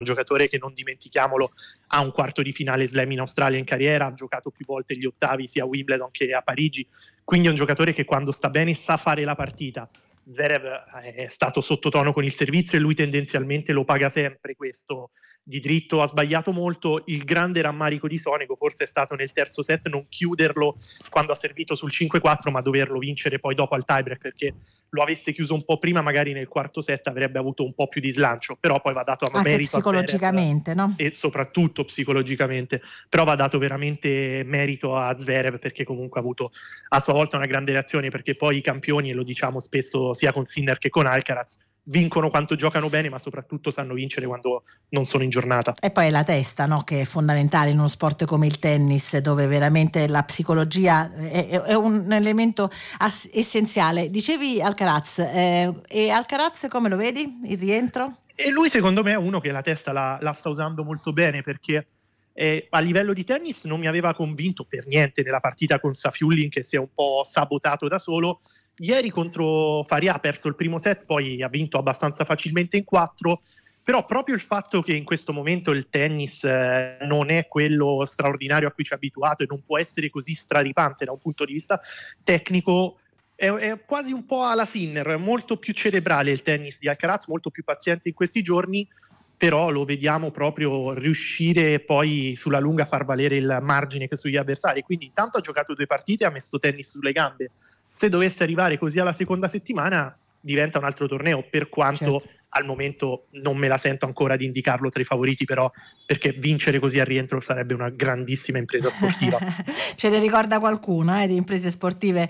giocatore che, non dimentichiamolo, ha un quarto di finale slam in Australia in carriera, ha giocato più volte gli ottavi sia a Wimbledon che a Parigi, quindi è un giocatore che quando sta bene sa fare la partita. Zverev è stato sottotono con il servizio e lui tendenzialmente lo paga sempre questo di dritto, ha sbagliato molto. Il grande rammarico di Sonego forse è stato nel terzo set non chiuderlo quando ha servito sul 5-4, ma doverlo vincere poi dopo al tiebreak, perché lo avesse chiuso un po' prima magari nel quarto set avrebbe avuto un po' più di slancio, però poi va dato a Anche merito psicologicamente, a Zverev, no? e soprattutto psicologicamente, però va dato veramente merito a Zverev perché comunque ha avuto a sua volta una grande reazione, perché poi i campioni, e lo diciamo spesso sia con Sinner che con Alcaraz, vincono quando giocano bene, ma soprattutto sanno vincere quando non sono in giornata. E poi è la testa, no? Che è fondamentale in uno sport come il tennis, dove veramente la psicologia è un elemento essenziale. Dicevi Alcaraz, e Alcaraz come lo vedi, il rientro? E lui secondo me è uno che la testa la sta usando molto bene, perché a livello di tennis non mi aveva convinto per niente nella partita con Safiullin, che si è un po' sabotato da solo. Ieri contro Faria ha perso il primo set, poi ha vinto abbastanza facilmente in 4, però proprio il fatto che in questo momento il tennis non è quello straordinario a cui ci ha abituato e non può essere così straripante da un punto di vista tecnico, è quasi un po' alla Sinner, molto più cerebrale il tennis di Alcaraz, molto più paziente in questi giorni, però lo vediamo proprio riuscire poi sulla lunga a far valere il margine che sugli avversari. Quindi intanto ha giocato 2 partite e ha messo tennis sulle gambe. Se dovesse arrivare così alla seconda settimana diventa un altro torneo, per quanto Certo. al momento non me la sento ancora di indicarlo tra i favoriti, però perché vincere così al rientro sarebbe una grandissima impresa sportiva. Ce ne ricorda qualcuno di imprese sportive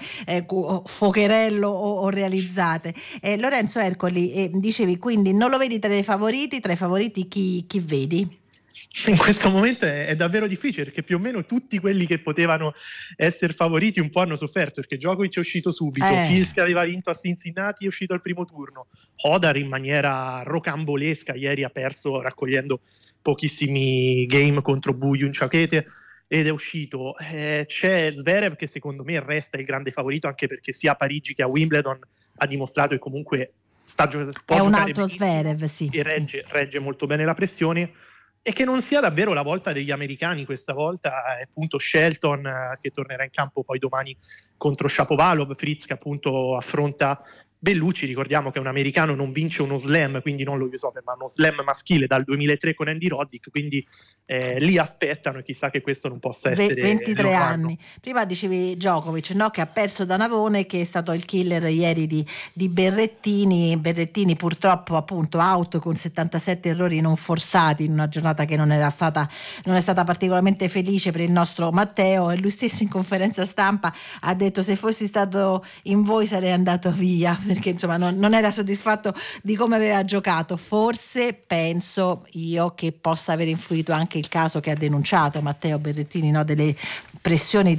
focherello o realizzate. Lorenzo Ercoli, dicevi quindi non lo vedi tra i favoriti chi vedi? In questo momento è davvero difficile, perché più o meno tutti quelli che potevano essere favoriti un po' hanno sofferto, perché Djokovic è uscito subito, Fils, che aveva vinto a Cincinnati, è uscito al primo turno, Hodar in maniera rocambolesca ieri ha perso raccogliendo pochissimi game contro Buyun Ciachete ed è uscito. C'è Zverev che secondo me resta il grande favorito, anche perché sia a Parigi che a Wimbledon ha dimostrato che comunque può È un giocare altro benissimo Zverev, sì. e regge molto bene la pressione. E che non sia davvero la volta degli americani questa volta, è appunto Shelton che tornerà in campo poi domani contro Shapovalov, Fritz che appunto affronta Bellucci. Ricordiamo che un americano non vince uno slam, quindi non lo US Open, ma uno slam maschile dal 2003 con Andy Roddick, quindi lì aspettano, e chissà che questo non possa essere 23 anni. Prima dicevi Djokovic, no? Che ha perso da Navone, che è stato il killer ieri di Berrettini purtroppo appunto out con 77 errori non forzati in una giornata che non è stata particolarmente felice per il nostro Matteo, e lui stesso in conferenza stampa ha detto: se fossi stato in voi sarei andato via, perché insomma non era soddisfatto di come aveva giocato. Forse penso io che possa aver influito anche il caso che ha denunciato Matteo Berrettini, no? Delle pressioni,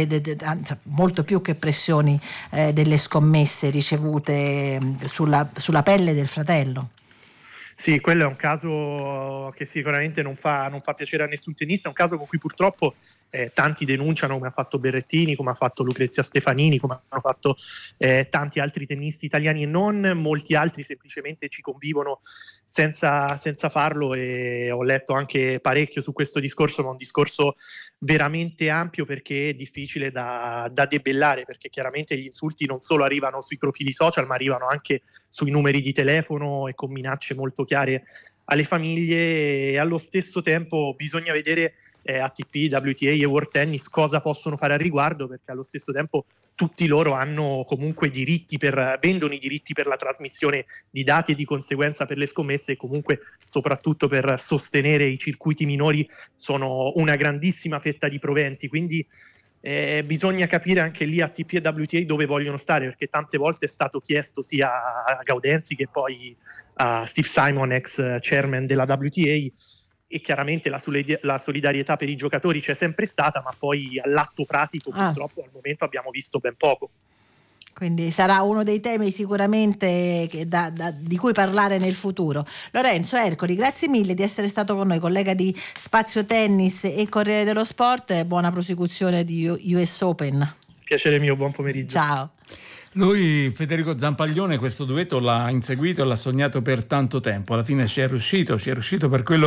molto più che pressioni, delle scommesse ricevute sulla pelle del fratello. Sì, quello è un caso che sicuramente non fa piacere a nessun tennista, è un caso con cui purtroppo tanti denunciano, come ha fatto Berrettini, come ha fatto Lucrezia Stefanini, come hanno fatto tanti altri tennisti italiani e non. Molti altri semplicemente ci convivono senza farlo, e ho letto anche parecchio su questo discorso, ma un discorso veramente ampio, perché è difficile da debellare, perché chiaramente gli insulti non solo arrivano sui profili social, ma arrivano anche sui numeri di telefono e con minacce molto chiare alle famiglie, e allo stesso tempo bisogna vedere ATP, WTA e World Tennis cosa possono fare al riguardo, perché allo stesso tempo tutti loro hanno comunque vendono i diritti per la trasmissione di dati e di conseguenza per le scommesse, e comunque soprattutto per sostenere i circuiti minori sono una grandissima fetta di proventi, quindi bisogna capire anche lì ATP e WTA dove vogliono stare, perché tante volte è stato chiesto sia a Gaudenzi che poi a Steve Simon, ex chairman della WTA, e chiaramente la solidarietà per i giocatori c'è sempre stata, ma poi all'atto pratico purtroppo al momento abbiamo visto ben poco. Quindi sarà uno dei temi sicuramente di cui parlare nel futuro. Lorenzo Ercoli, grazie mille di essere stato con noi, collega di Spazio Tennis e Corriere dello Sport. Buona prosecuzione di US Open. Piacere mio, buon pomeriggio. Ciao. Lui, Federico Zampaglione, questo duetto l'ha inseguito e l'ha sognato per tanto tempo. Alla fine ci è riuscito per quello